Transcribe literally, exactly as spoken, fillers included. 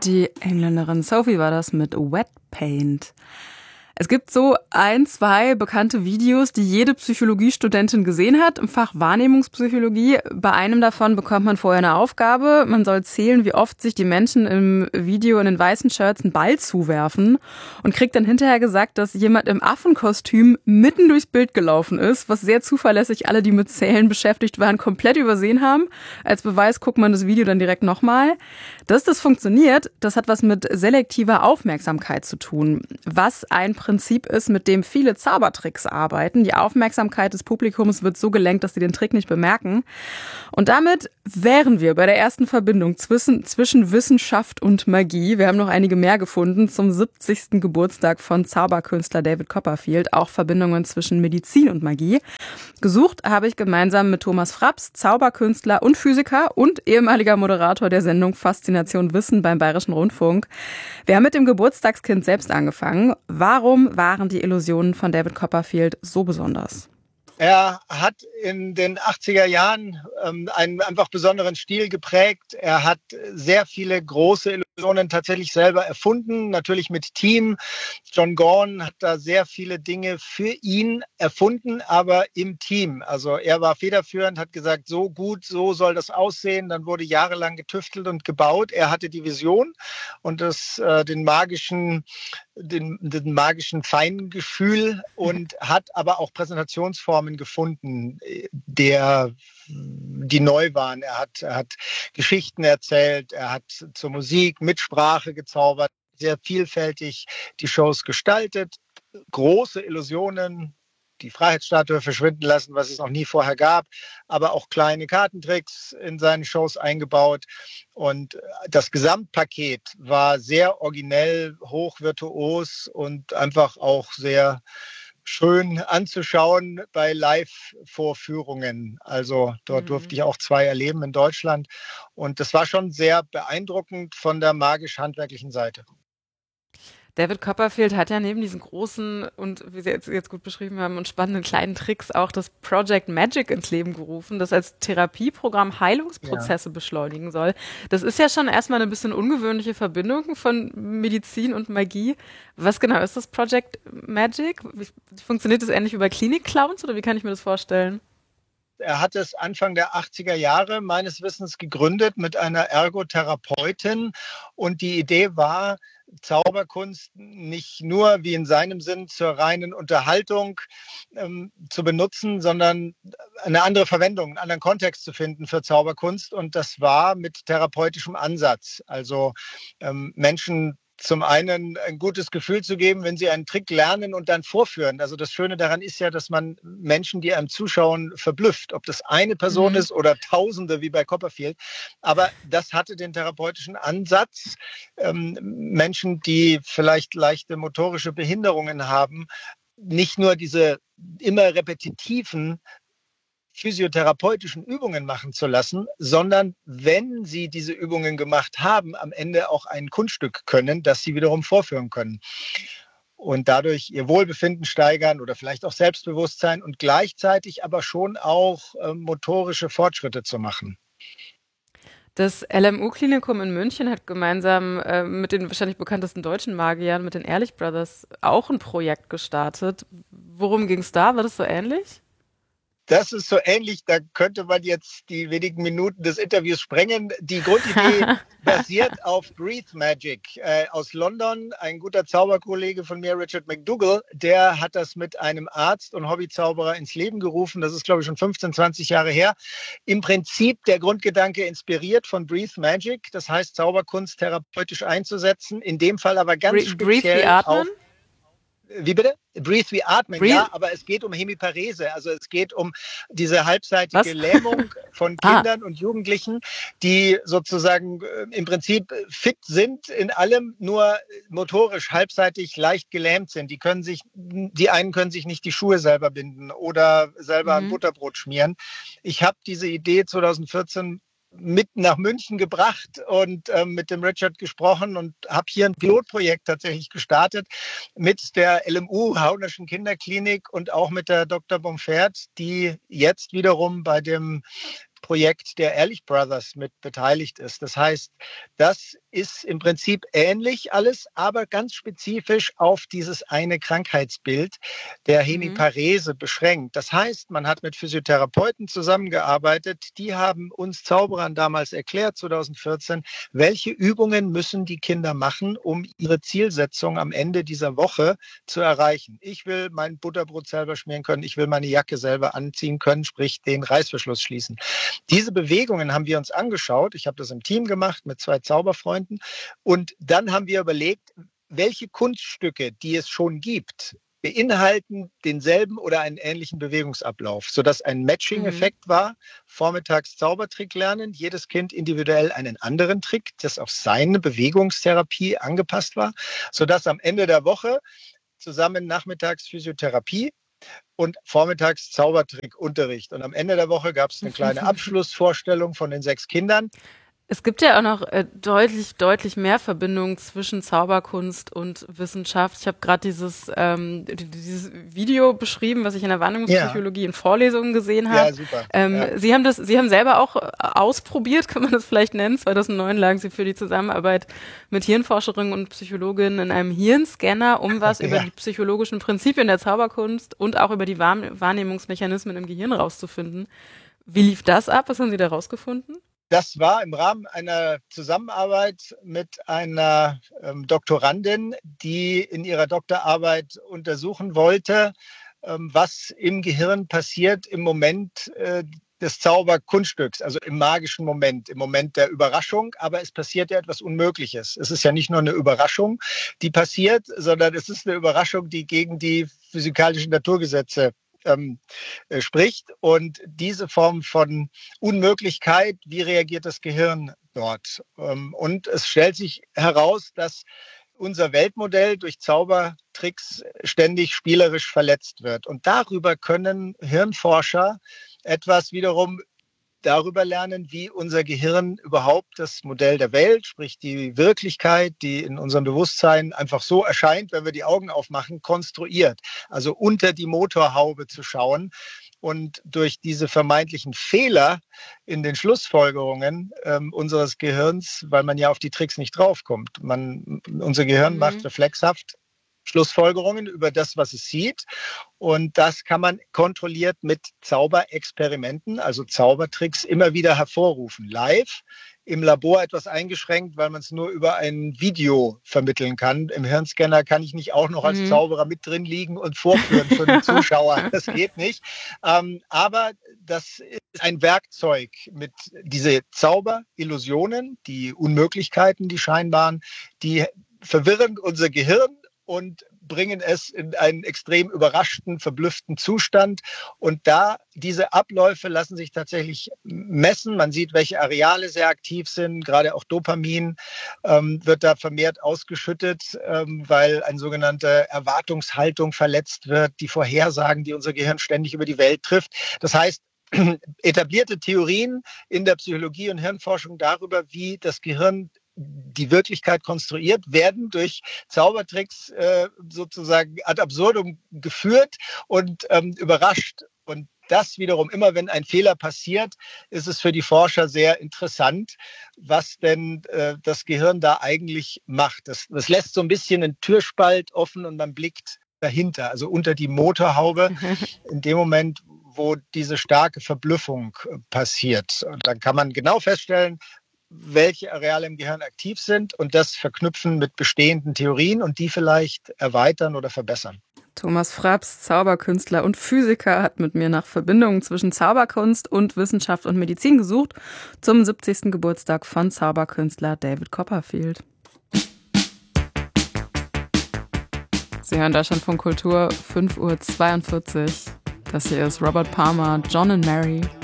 Die Engländerin Sophie war das mit Wet Paint. Es gibt so ein, zwei bekannte Videos, die jede Psychologiestudentin gesehen hat im Fach Wahrnehmungspsychologie. Bei einem davon bekommt man vorher eine Aufgabe. Man soll zählen, wie oft sich die Menschen im Video in den weißen Shirts einen Ball zuwerfen und kriegt dann hinterher gesagt, dass jemand im Affenkostüm mitten durchs Bild gelaufen ist, was sehr zuverlässig alle, die mit Zählen beschäftigt waren, komplett übersehen haben. Als Beweis guckt man das Video dann direkt nochmal. Dass das funktioniert, das hat was mit selektiver Aufmerksamkeit zu tun. Was ein Prinzip ist, mit dem viele Zaubertricks arbeiten. Die Aufmerksamkeit des Publikums wird so gelenkt, dass sie den Trick nicht bemerken. Und damit wären wir bei der ersten Verbindung zwischen, zwischen Wissenschaft und Magie. Wir haben noch einige mehr gefunden zum siebzigsten Geburtstag von Zauberkünstler David Copperfield. Auch Verbindungen zwischen Medizin und Magie. Gesucht habe ich gemeinsam mit Thomas Fraps, Zauberkünstler und Physiker und ehemaliger Moderator der Sendung Faszination Wissen beim Bayerischen Rundfunk. Wir haben mit dem Geburtstagskind selbst angefangen. Warum waren die Illusionen von David Copperfield so besonders? Er hat in den achtziger Jahren ähm, einen einfach besonderen Stil geprägt. Er hat sehr viele große Illusionen tatsächlich selber erfunden, natürlich mit Team. John Gorn hat da sehr viele Dinge für ihn erfunden, aber im Team. Also er war federführend, hat gesagt, so gut, so soll das aussehen. Dann wurde jahrelang getüftelt und gebaut. Er hatte die Vision und das, äh, den magischen Den, den magischen Feingefühl und hat aber auch Präsentationsformen gefunden, der, die neu waren. Er hat, er hat Geschichten erzählt, er hat zur Musik mit Sprache gezaubert, sehr vielfältig die Shows gestaltet, große Illusionen, die Freiheitsstatue verschwinden lassen, was es noch nie vorher gab, aber auch kleine Kartentricks in seine Shows eingebaut. Und das Gesamtpaket war sehr originell, hochvirtuos und einfach auch sehr schön anzuschauen bei Live-Vorführungen. Also dort mhm. durfte ich auch zwei erleben in Deutschland. Und das war schon sehr beeindruckend von der magisch-handwerklichen Seite. David Copperfield hat ja neben diesen großen und, wie Sie jetzt, jetzt gut beschrieben haben, und spannenden kleinen Tricks auch das Project Magic ins Leben gerufen, das als Therapieprogramm Heilungsprozesse ja. beschleunigen soll. Das ist ja schon erstmal eine bisschen ungewöhnliche Verbindung von Medizin und Magie. Was genau ist das Project Magic? Wie, funktioniert das ähnlich wie bei Klinik-Clowns oder wie kann ich mir das vorstellen? Er hat es Anfang der achtziger Jahre meines Wissens gegründet mit einer Ergotherapeutin und die Idee war, Zauberkunst nicht nur wie in seinem Sinn zur reinen Unterhaltung ähm, zu benutzen, sondern eine andere Verwendung, einen anderen Kontext zu finden für Zauberkunst. Und das war mit therapeutischem Ansatz. Also ähm, Menschen zum einen ein gutes Gefühl zu geben, wenn sie einen Trick lernen und dann vorführen. Also das Schöne daran ist ja, dass man Menschen, die einem zuschauen, verblüfft. Ob das eine Person mhm. ist oder Tausende wie bei Copperfield. Aber das hatte den therapeutischen Ansatz. Ähm, Menschen, die vielleicht leichte motorische Behinderungen haben, nicht nur diese immer repetitiven physiotherapeutischen Übungen machen zu lassen, sondern wenn sie diese Übungen gemacht haben, am Ende auch ein Kunststück können, das sie wiederum vorführen können. Und dadurch ihr Wohlbefinden steigern oder vielleicht auch Selbstbewusstsein und gleichzeitig aber schon auch äh, motorische Fortschritte zu machen. Das L M U-Klinikum in München hat gemeinsam äh, mit den wahrscheinlich bekanntesten deutschen Magiern, mit den Ehrlich Brothers, auch ein Projekt gestartet. Worum ging es da? War das so ähnlich? Das ist so ähnlich, da könnte man jetzt die wenigen Minuten des Interviews sprengen. Die Grundidee basiert auf Breathe Magic äh, aus London. Ein guter Zauberkollege von mir, Richard McDougall, der hat das mit einem Arzt und Hobbyzauberer ins Leben gerufen. Das ist, glaube ich, schon fünfzehn, zwanzig Jahre her. Im Prinzip der Grundgedanke inspiriert von Breathe Magic, das heißt Zauberkunst therapeutisch einzusetzen. In dem Fall aber ganz Breathe, speziell breathe wie atmen? auf... Wie bitte? Breathe wie atmen, Breathe? ja, aber es geht um Hemiparese, also es geht um diese halbseitige Was? Lähmung von ah. Kindern und Jugendlichen, die sozusagen äh, im Prinzip fit sind in allem, nur motorisch halbseitig leicht gelähmt sind. Die können sich, die einen können sich nicht die Schuhe selber binden oder selber mhm. ein Butterbrot schmieren. Ich habe diese Idee zweitausendvierzehn mit nach München gebracht und äh, mit dem Richard gesprochen und habe hier ein Pilotprojekt tatsächlich gestartet mit der L M U, Haunerschen Kinderklinik und auch mit der Doktor Bomfert, die jetzt wiederum bei dem Projekt der Ehrlich Brothers mit beteiligt ist. Das heißt, das ist im Prinzip ähnlich alles, aber ganz spezifisch auf dieses eine Krankheitsbild der Hemiparese mhm. beschränkt. Das heißt, man hat mit Physiotherapeuten zusammengearbeitet, die haben uns Zauberern damals erklärt, zwanzig vierzehn, welche Übungen müssen die Kinder machen, um ihre Zielsetzung am Ende dieser Woche zu erreichen. Ich will mein Butterbrot selber schmieren können, ich will meine Jacke selber anziehen können, sprich den Reißverschluss schließen. Diese Bewegungen haben wir uns angeschaut. Ich habe das im Team gemacht mit zwei Zauberfreunden. Und dann haben wir überlegt, welche Kunststücke, die es schon gibt, beinhalten denselben oder einen ähnlichen Bewegungsablauf, sodass ein Matching-Effekt mhm. war. Vormittags Zaubertrick lernen, jedes Kind individuell einen anderen Trick, das auf seine Bewegungstherapie angepasst war, sodass am Ende der Woche zusammen nachmittags Physiotherapie und vormittags Zaubertrickunterricht. Und am Ende der Woche gab es eine kleine Abschlussvorstellung von den sechs Kindern. Es gibt ja auch noch äh, deutlich, deutlich mehr Verbindungen zwischen Zauberkunst und Wissenschaft. Ich habe gerade dieses ähm, dieses Video beschrieben, was ich in der Wahrnehmungspsychologie ja. in Vorlesungen gesehen habe. Ja, super. Ähm, ja. Sie haben das, Sie haben selber auch ausprobiert, kann man das vielleicht nennen. zweitausendneun lagen Sie für die Zusammenarbeit mit Hirnforscherinnen und Psychologinnen in einem Hirnscanner, um was ja. über die psychologischen Prinzipien der Zauberkunst und auch über die Wahr- Wahrnehmungsmechanismen im Gehirn rauszufinden. Wie lief das ab? Was haben Sie da rausgefunden? Das war im Rahmen einer Zusammenarbeit mit einer ähm, Doktorandin, die in ihrer Doktorarbeit untersuchen wollte, ähm, was im Gehirn passiert im Moment äh, des Zauberkunststücks, also im magischen Moment, im Moment der Überraschung. Aber es passiert ja etwas Unmögliches. Es ist ja nicht nur eine Überraschung, die passiert, sondern es ist eine Überraschung, die gegen die physikalischen Naturgesetze Ähm, äh, spricht. Und diese Form von Unmöglichkeit, wie reagiert das Gehirn dort? Ähm, und es stellt sich heraus, dass unser Weltmodell durch Zaubertricks ständig spielerisch verletzt wird. Und darüber können Hirnforscher etwas wiederum darüber lernen, wie unser Gehirn überhaupt das Modell der Welt, sprich die Wirklichkeit, die in unserem Bewusstsein einfach so erscheint, wenn wir die Augen aufmachen, konstruiert. Also unter die Motorhaube zu schauen und durch diese vermeintlichen Fehler in den Schlussfolgerungen ähm, unseres Gehirns, weil man ja auf die Tricks nicht draufkommt. Man, unser Gehirn mhm. macht reflexhaft Schlussfolgerungen über das, was es sieht. Und das kann man kontrolliert mit Zauberexperimenten, also Zaubertricks, immer wieder hervorrufen. Live, im Labor etwas eingeschränkt, weil man es nur über ein Video vermitteln kann. Im Hirnscanner kann ich nicht auch noch als mhm. Zauberer mit drin liegen und vorführen für den Zuschauer. Das geht nicht. Ähm, aber das ist ein Werkzeug mit diese Zauberillusionen, die Unmöglichkeiten, die scheinbaren, die verwirren unser Gehirn und bringen es in einen extrem überraschten, verblüfften Zustand. Und da diese Abläufe lassen sich tatsächlich messen. Man sieht, welche Areale sehr aktiv sind. Gerade auch Dopamin ähm, wird da vermehrt ausgeschüttet, ähm, weil eine sogenannte Erwartungshaltung verletzt wird, die Vorhersagen, die unser Gehirn ständig über die Welt trifft. Das heißt, etablierte Theorien in der Psychologie und Hirnforschung darüber, wie das Gehirn die Wirklichkeit konstruiert, werden durch Zaubertricks äh, sozusagen ad absurdum geführt und ähm, überrascht. Und das wiederum, immer wenn ein Fehler passiert, ist es für die Forscher sehr interessant, was denn äh, das Gehirn da eigentlich macht. Das, das lässt so ein bisschen einen Türspalt offen und man blickt dahinter, also unter die Motorhaube, in dem Moment, wo diese starke Verblüffung passiert. Und dann kann man genau feststellen, welche Areale im Gehirn aktiv sind und das verknüpfen mit bestehenden Theorien und die vielleicht erweitern oder verbessern. Thomas Fraps, Zauberkünstler und Physiker, hat mit mir nach Verbindungen zwischen Zauberkunst und Wissenschaft und Medizin gesucht zum siebzigsten Geburtstag von Zauberkünstler David Copperfield. Sie hören Deutschlandfunk Kultur, fünf Uhr zweiundvierzig. Das hier ist Robert Palmer, John and Mary,